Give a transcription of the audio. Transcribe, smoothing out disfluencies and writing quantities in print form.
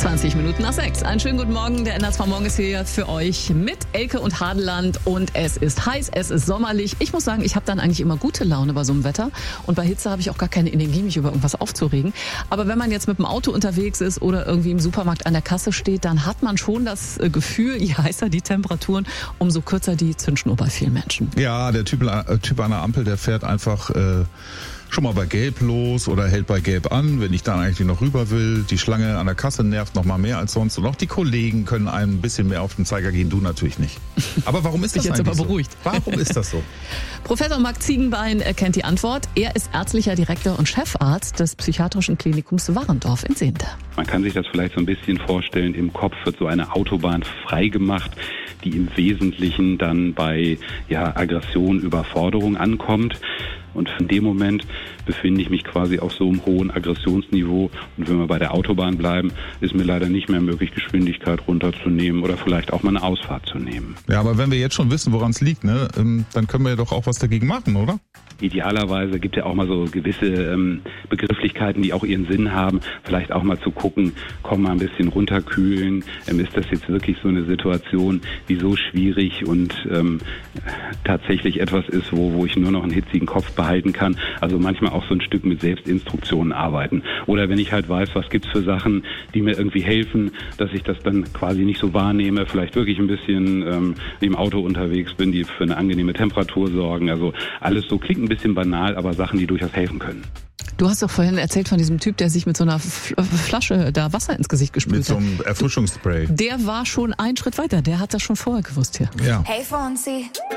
5:20. Einen schönen guten Morgen. Der NRZ Morgen ist hier für euch mit Elke und Hadeland. Und es ist heiß, es ist sommerlich. Ich muss sagen, ich habe dann eigentlich immer gute Laune bei so einem Wetter. Und bei Hitze habe ich auch gar keine Energie, mich über irgendwas aufzuregen. Aber wenn man jetzt mit dem Auto unterwegs ist oder irgendwie im Supermarkt an der Kasse steht, dann hat man schon das Gefühl, je heißer die Temperaturen, umso kürzer die Zündschnur bei vielen Menschen. Ja, der Typ an der Ampel, der fährt einfach schon mal bei Gelb los oder hält bei Gelb an, wenn ich dann eigentlich noch rüber will. Die Schlange an der Kasse nervt noch mal mehr als sonst. Und auch die Kollegen können einem ein bisschen mehr auf den Zeiger gehen, du natürlich nicht. Aber warum ist das jetzt eigentlich aber beruhigt. So? Warum ist das so? Professor Marc Ziegenbein kennt die Antwort. Er ist ärztlicher Direktor und Chefarzt des psychiatrischen Klinikums Warendorf in Sehnde. Man kann sich das vielleicht so ein bisschen vorstellen, im Kopf wird so eine Autobahn freigemacht, die im Wesentlichen dann bei Aggression, Überforderung ankommt. Und in dem Moment befinde ich mich quasi auf so einem hohen Aggressionsniveau. Und wenn wir bei der Autobahn bleiben, ist mir leider nicht mehr möglich, Geschwindigkeit runterzunehmen oder vielleicht auch mal eine Ausfahrt zu nehmen. Ja, aber wenn wir jetzt schon wissen, woran es liegt, dann können wir ja doch auch was dagegen machen, oder? Idealerweise gibt es ja auch mal so gewisse Begrifflichkeiten, die auch ihren Sinn haben. Vielleicht auch mal zu gucken, komm mal ein bisschen runterkühlen. Ist das jetzt wirklich so eine Situation, die so schwierig und tatsächlich etwas ist, wo ich nur noch einen hitzigen Kopf behalten kann. Also manchmal auch so ein Stück mit Selbstinstruktionen arbeiten. Oder wenn ich halt weiß, was gibt's für Sachen, die mir irgendwie helfen, dass ich das dann quasi nicht so wahrnehme, vielleicht wirklich ein bisschen im Auto unterwegs bin, die für eine angenehme Temperatur sorgen. Also alles so klingt ein bisschen banal, aber Sachen, die durchaus helfen können. Du hast doch vorhin erzählt von diesem Typ, der sich mit so einer Flasche da Wasser ins Gesicht gesprüht hat. Mit so einem Erfrischungsspray. Der war schon einen Schritt weiter, der hat das schon vorher gewusst hier. Ja. Hey Fonzie.